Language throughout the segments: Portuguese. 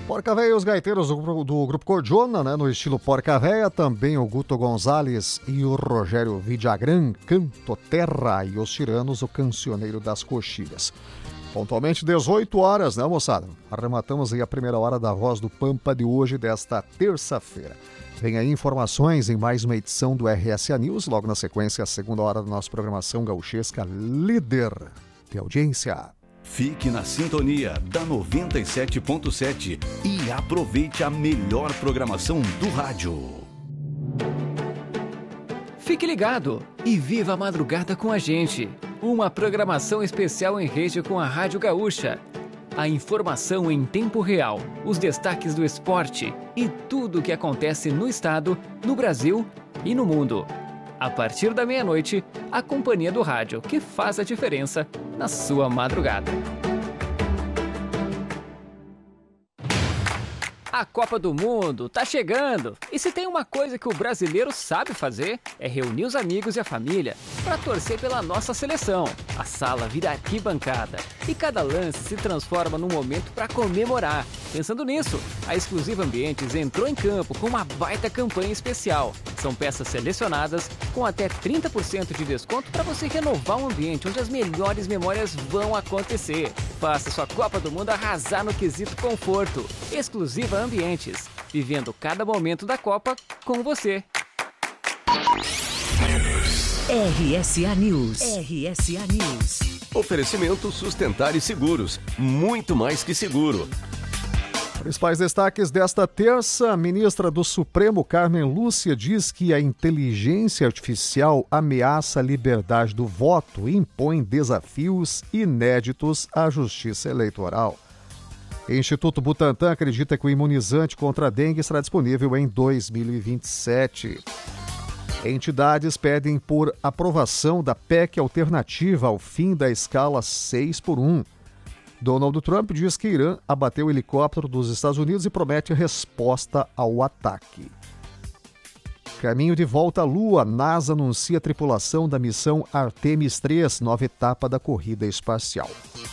Porca Véia e os gaiteiros do Grupo Cordiona, né, no estilo Porca Véia, também o Guto Gonzalez e o Rogério Vidagrã, Canto Terra, e os Tiranos, o Cancioneiro das Coxilhas. Pontualmente 18 horas, né, moçada? Arrematamos aí a primeira hora da Voz do Pampa de hoje, desta terça-feira. Vem aí informações em mais uma edição do RSA News, logo na sequência a segunda hora da nossa programação gauchesca, líder de audiência. Fique na sintonia da 97.7 e aproveite a melhor programação do rádio. Fique ligado e viva a madrugada com a gente. Uma programação especial em rede com a Rádio Gaúcha. A informação em tempo real, os destaques do esporte e tudo o que acontece no estado, no Brasil e no mundo. A partir da meia-noite, a companhia do rádio que faz a diferença na sua madrugada. A Copa do Mundo tá chegando! E se tem uma coisa que o brasileiro sabe fazer, é reunir os amigos e a família para torcer pela nossa seleção. A sala vira arquibancada e cada lance se transforma num momento para comemorar. Pensando nisso, a Exclusiva Ambientes entrou em campo com uma baita campanha especial. São peças selecionadas com até 30% de desconto para você renovar um ambiente onde as melhores memórias vão acontecer. Faça sua Copa do Mundo arrasar no quesito conforto. Exclusiva Ambientes, vivendo cada momento da Copa com você. RSA News. RSA News. Oferecimento Sustentar e Seguros. Muito mais que seguro. Principais destaques desta terça: a ministra do Supremo, Carmen Lúcia, diz que a inteligência artificial ameaça a liberdade do voto e impõe desafios inéditos à justiça eleitoral. O Instituto Butantan acredita que o imunizante contra a dengue estará disponível em 2027. Entidades pedem por aprovação da PEC alternativa ao fim da escala 6x1. Donald Trump diz que Irã abateu o helicóptero dos Estados Unidos e promete resposta ao ataque. Caminho de volta à Lua, NASA anuncia a tripulação da missão Artemis 3, nova etapa da corrida espacial.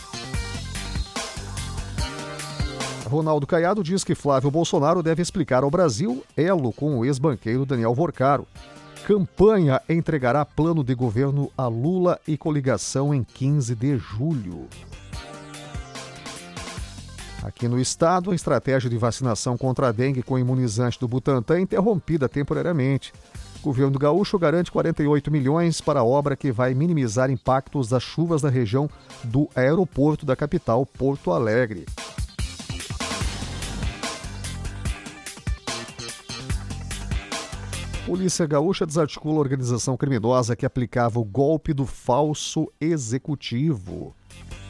Ronaldo Caiado diz que Flávio Bolsonaro deve explicar ao Brasil elo com o ex-banqueiro Daniel Vorcaro. Campanha entregará plano de governo a Lula e coligação em 15 de julho. Aqui no estado, a estratégia de vacinação contra a dengue com imunizante do Butantan é interrompida temporariamente. O governo gaúcho garante 48 milhões para a obra que vai minimizar impactos das chuvas na região do aeroporto da capital, Porto Alegre. Polícia Gaúcha desarticula a organização criminosa que aplicava o golpe do falso executivo.